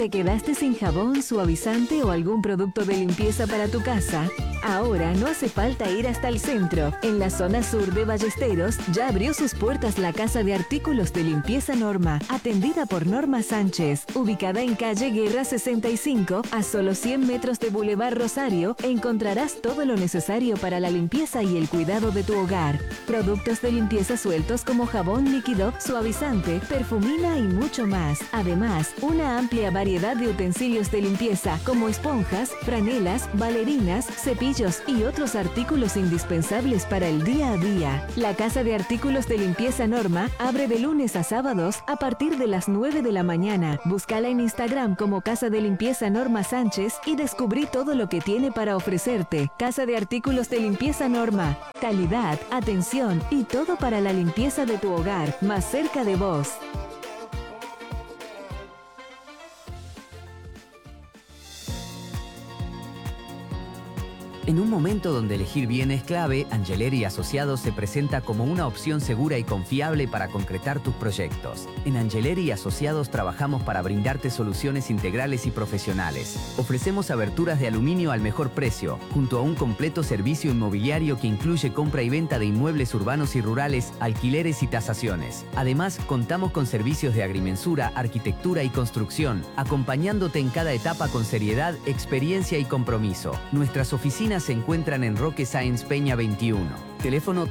¿Te quedaste sin jabón, suavizante o algún producto de limpieza para tu casa? Ahora no hace falta ir hasta el centro. En la zona sur de Ballesteros ya abrió sus puertas la Casa de Artículos de Limpieza Norma, atendida por Norma Sánchez, ubicada en calle Guerra 65, a solo 100 metros de Boulevard Rosario. Encontrarás todo lo necesario para la limpieza y el cuidado de tu hogar. Productos de limpieza sueltos como jabón líquido, suavizante, perfumina y mucho más. Además, una amplia variedad de utensilios de limpieza como esponjas, franelas, bailarinas, cepillos y otros artículos indispensables para el día a día. La Casa de Artículos de Limpieza Norma abre de lunes a sábados a partir de las 9 de la mañana. Búscala en Instagram como Casa de Limpieza Norma Sánchez y descubrí todo lo que tiene para ofrecerte. Casa de Artículos de Limpieza Norma. Calidad, atención y todo para la limpieza de tu hogar, más cerca de vos. En un momento donde elegir bien es clave, Angeleri y Asociados se presenta como una opción segura y confiable para concretar tus proyectos. En Angeleri y Asociados trabajamos para brindarte soluciones integrales y profesionales. Ofrecemos aberturas de aluminio al mejor precio, junto a un completo servicio inmobiliario que incluye compra y venta de inmuebles urbanos y rurales, alquileres y tasaciones. Además, contamos con servicios de agrimensura, arquitectura y construcción, acompañándote en cada etapa con seriedad, experiencia y compromiso. Nuestras oficinas se encuentran en Roque Sáenz Peña 21. Teléfono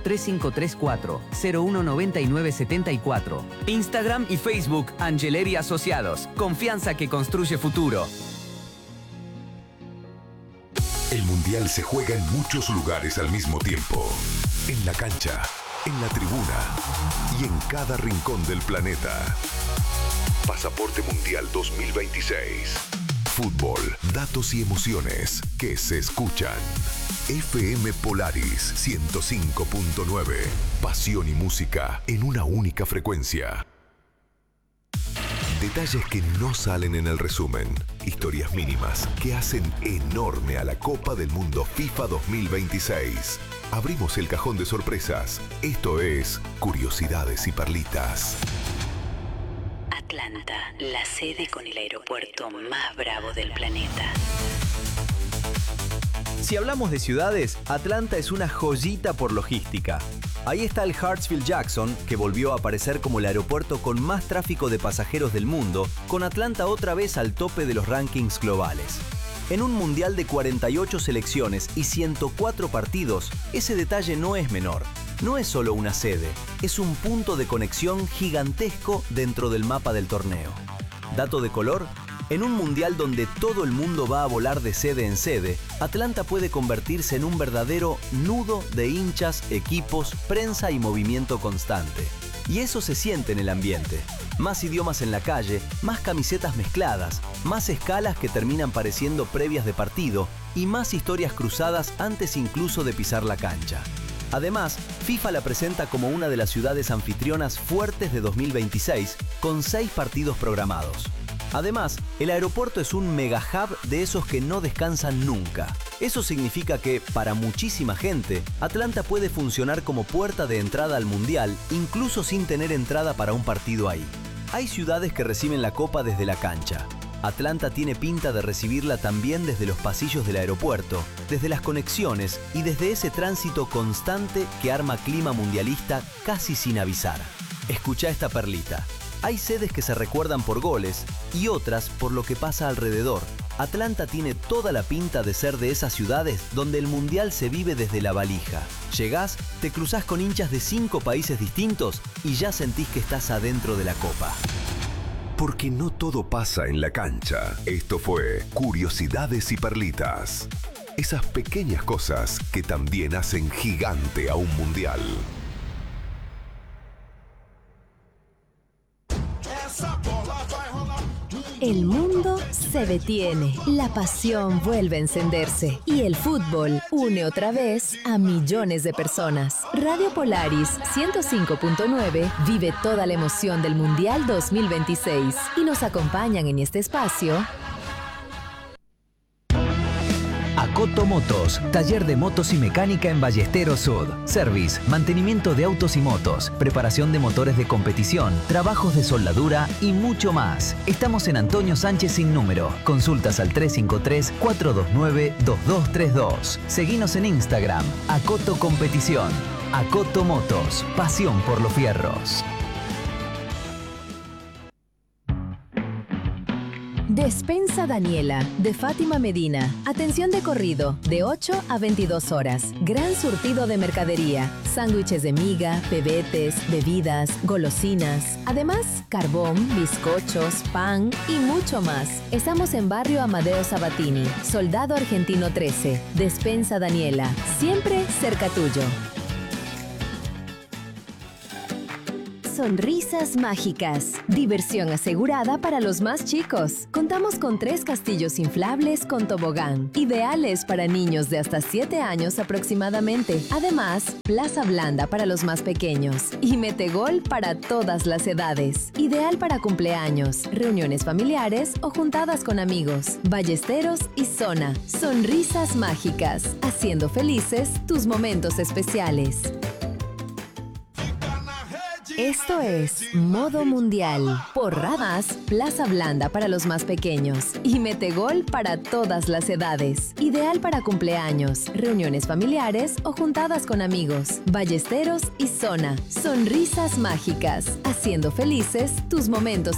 3534-019974. Instagram y Facebook Angeleri Asociados. Confianza que construye futuro. El Mundial se juega en muchos lugares al mismo tiempo. En la cancha, en la tribuna y en cada rincón del planeta. Pasaporte Mundial 2026. Fútbol, datos y emociones que se escuchan. FM Polaris 105.9. Pasión y música en una única frecuencia. Detalles que no salen en el resumen. Historias mínimas que hacen enorme a la Copa del Mundo FIFA 2026. Abrimos el cajón de sorpresas. Esto es Curiosidades y Perlitas. Atlanta, la sede con el aeropuerto más bravo del planeta. Si hablamos de ciudades, Atlanta es una joyita por logística. Ahí está el Hartsfield-Jackson, que volvió a aparecer como el aeropuerto con más tráfico de pasajeros del mundo, con Atlanta otra vez al tope de los rankings globales. En un mundial de 48 selecciones y 104 partidos, ese detalle no es menor. No es solo una sede, es un punto de conexión gigantesco dentro del mapa del torneo. Dato de color: en un mundial donde todo el mundo va a volar de sede en sede, Atlanta puede convertirse en un verdadero nudo de hinchas, equipos, prensa y movimiento constante. Y eso se siente en el ambiente. Más idiomas en la calle, más camisetas mezcladas, más escalas que terminan pareciendo previas de partido y más historias cruzadas antes incluso de pisar la cancha. Además, FIFA la presenta como una de las ciudades anfitrionas fuertes de 2026, con 6 partidos programados. Además, el aeropuerto es un mega hub de esos que no descansan nunca. Eso significa que, para muchísima gente, Atlanta puede funcionar como puerta de entrada al Mundial, incluso sin tener entrada para un partido ahí. Hay ciudades que reciben la Copa desde la cancha. Atlanta tiene pinta de recibirla también desde los pasillos del aeropuerto, desde las conexiones y desde ese tránsito constante que arma clima mundialista casi sin avisar. Escuchá esta perlita. Hay sedes que se recuerdan por goles y otras por lo que pasa alrededor. Atlanta tiene toda la pinta de ser de esas ciudades donde el mundial se vive desde la valija. Llegás, te cruzás con hinchas de 5 países distintos y ya sentís que estás adentro de la copa. Porque no todo pasa en la cancha. Esto fue Curiosidades y Perlitas. Esas pequeñas cosas que también hacen gigante a un mundial. El mundo se detiene, la pasión vuelve a encenderse y el fútbol une otra vez a millones de personas. Radio Polaris 105.9 vive toda la emoción del Mundial 2026 y nos acompañan en este espacio Acoto Motos, taller de motos y mecánica en Ballesteros Sud. Service, mantenimiento de autos y motos, preparación de motores de competición, trabajos de soldadura y mucho más. Estamos en Antonio Sánchez sin número. Consultas al 353-429-2232. Seguinos en Instagram, Acoto Competición. Acoto Motos, pasión por los fierros. Despensa Daniela, de Fátima Medina. Atención de corrido, de 8 a 22 horas. Gran surtido de mercadería. Sándwiches de miga, pebetes, bebidas, golosinas. Además, carbón, bizcochos, pan y mucho más. Estamos en Barrio Amadeo Sabatini, Soldado Argentino 13. Despensa Daniela, siempre cerca tuyo. Sonrisas mágicas. Diversión asegurada para los más chicos. Contamos con 3 castillos inflables con tobogán, ideales para niños de hasta 7 años aproximadamente. Además, plaza blanda para los más pequeños y metegol para todas las edades. Ideal para cumpleaños, reuniones familiares o juntadas con amigos. Ballesteros y Zona. Sonrisas mágicas. Haciendo felices tus momentos especiales. Esto es Modo Mundial. Por Ramas, plaza blanda para los más pequeños y metegol para todas las edades. Ideal para cumpleaños, reuniones familiares o juntadas con amigos. Ballesteros y Zona. Sonrisas mágicas. Haciendo felices tus momentos